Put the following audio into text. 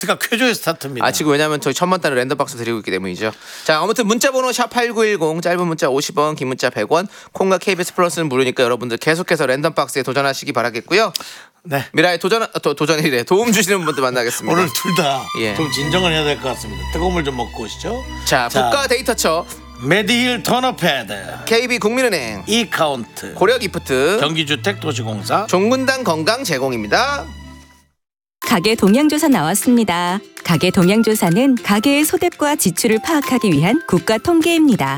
스타트가 쾌조의 스타트입니다. 지금 왜냐면 저희 1000만 단위 랜덤박스 드리고 있기 때문이죠. 자, 아무튼 문자번호 샵8910 짧은 문자 50원, 긴 문자 100원, 콩과 KBS 플러스는 무료니까 여러분들 계속해서 랜덤박스에 도전하시기 바라겠고요. 네. 미라에 도전이래 도움 주시는 분들 만나겠습니다. 오늘 둘 다 좀 예. 진정을 해야 될 것 같습니다. 뜨거운 물 좀 먹고 오시죠. 자, 국가 데이터처 메디힐 터너패드, KB 국민은행, 이카운트, 고려기프트, 경기주택도시공사, 종근당 건강 제공입니다. 가계 동향조사 나왔습니다. 가계 동향조사는 가계의 소득과 지출을 파악하기 위한 국가 통계입니다.